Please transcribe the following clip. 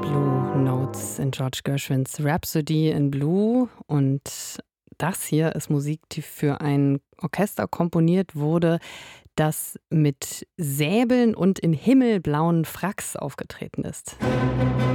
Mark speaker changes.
Speaker 1: Blue Notes in George Gershwins Rhapsody in Blue. Und das hier ist Musik, die für ein Orchester komponiert wurde, das mit Säbeln und in himmelblauen Fracks aufgetreten ist.